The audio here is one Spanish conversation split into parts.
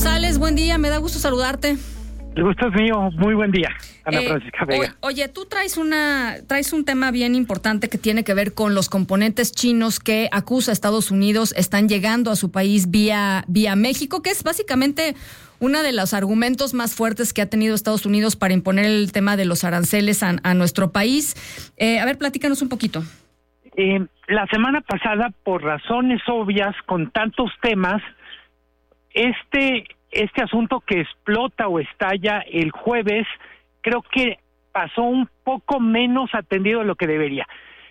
González, buen día, me da gusto saludarte. El gusto es mío, muy buen día, Ana Francisca Vega. Oye, tú traes un tema bien importante que tiene que ver con los componentes chinos que acusa a Estados Unidos están llegando a su país vía México, que es básicamente uno de los argumentos más fuertes que ha tenido Estados Unidos para imponer el tema de los aranceles a nuestro país. A ver, platícanos un poquito. La semana pasada, por razones obvias, con tantos temas, este asunto que explota o estalla el jueves, creo que pasó un poco menos atendido de lo que debería.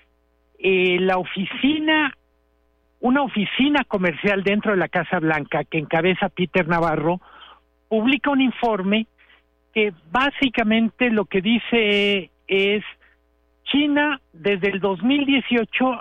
Una oficina comercial dentro de la Casa Blanca, que encabeza Peter Navarro, publica un informe que básicamente lo que dice es: China desde el 2018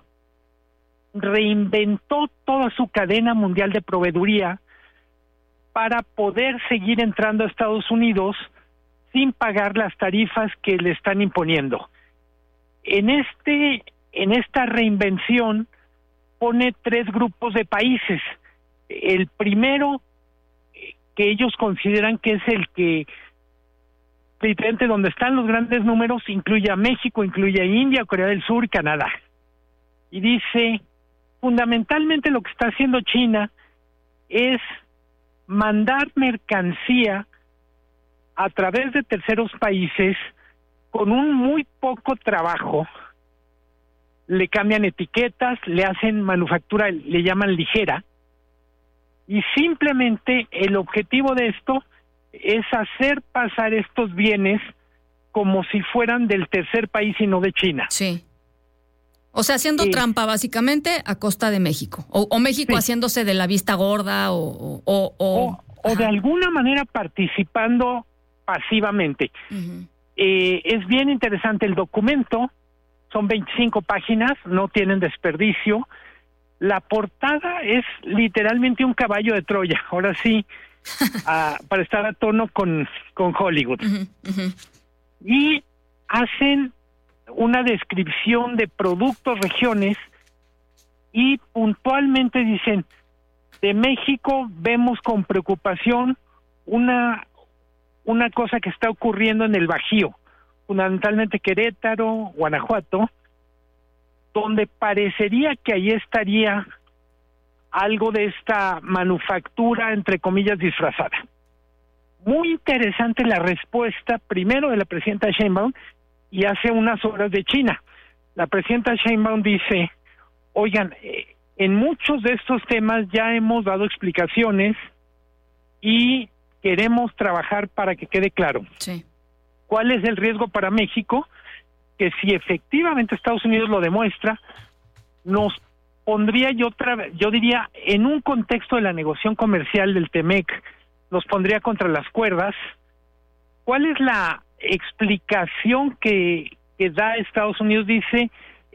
reinventó toda su cadena mundial de proveeduría para poder seguir entrando a Estados Unidos sin pagar las tarifas que le están imponiendo. En esta reinvención pone 3 grupos de países. El primero, que ellos consideran que es el que, literalmente donde están los grandes números, incluye a México, incluye a India, Corea del Sur y Canadá. Y dice, fundamentalmente lo que está haciendo China es mandar mercancía a través de terceros países con un muy poco trabajo. Le cambian etiquetas, le hacen manufactura, le llaman ligera, y simplemente el objetivo de esto es hacer pasar estos bienes como si fueran del tercer país y no de China. Sí. O sea, haciendo trampa básicamente a costa de México. O México haciéndose de la vista gorda o de alguna manera participando pasivamente. Uh-huh. Es bien interesante el documento, son 25 páginas, no tienen desperdicio. La portada es literalmente un caballo de Troya, ahora sí, para estar a tono con Hollywood. Uh-huh, uh-huh. Y hacen una descripción de productos, regiones, y puntualmente dicen: de México vemos con preocupación una cosa que está ocurriendo en el Bajío, fundamentalmente Querétaro, Guanajuato, donde parecería que ahí estaría algo de esta manufactura, entre comillas, disfrazada. Muy interesante la respuesta, primero de la presidenta Sheinbaum, y hace unas horas de China. La presidenta Sheinbaum dice: oigan, en muchos de estos temas ya hemos dado explicaciones y queremos trabajar para que quede claro. Sí. ¿Cuál es el riesgo para México? Que si efectivamente Estados Unidos lo demuestra, nos pondría, yo diría, en un contexto de la negociación comercial del TEMEC, nos pondría contra las cuerdas. ¿Cuál es la explicación que da Estados Unidos? Dice,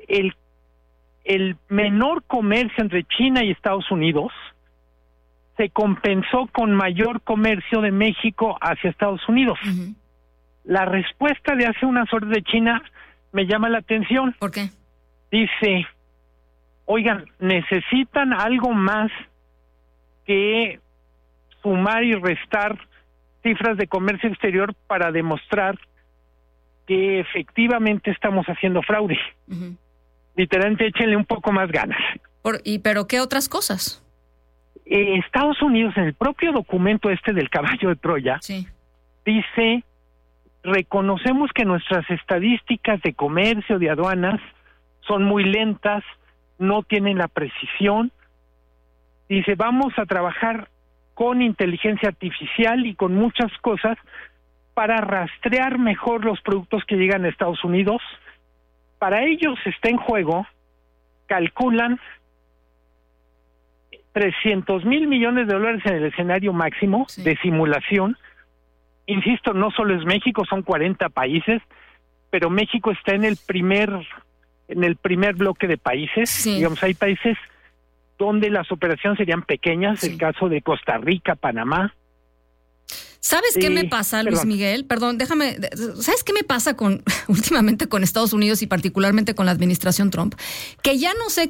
el menor comercio entre China y Estados Unidos se compensó con mayor comercio de México hacia Estados Unidos. Uh-huh. La respuesta de hace unas horas de China me llama la atención. ¿Por qué? Dice, oigan, necesitan algo más que sumar y restar cifras de comercio exterior para demostrar que efectivamente estamos haciendo fraude. Uh-huh. Literalmente, échenle un poco más ganas. ¿Pero qué otras cosas? Estados Unidos, en el propio documento del caballo de Troya, dice: reconocemos que nuestras estadísticas de comercio, de aduanas, son muy lentas, no tienen la precisión. Dice, vamos a trabajar con inteligencia artificial y con muchas cosas para rastrear mejor los productos que llegan a Estados Unidos. Para ellos está en juego, calculan, $300 mil millones en el escenario máximo de simulación. Insisto, no solo es México, son 40 países, pero México está en el primer bloque de países. Sí. Digamos, hay países donde las operaciones serían pequeñas, el caso de Costa Rica, Panamá. ¿Sabes qué me pasa, Luis Miguel? Perdón, ¿sabes qué me pasa últimamente con Estados Unidos y particularmente con la administración Trump? Que ya no sé